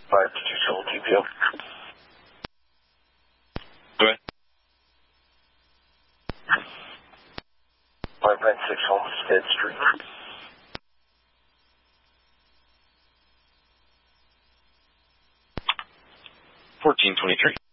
522 TPO. Go ahead. 596 Homestead Street. $14.23.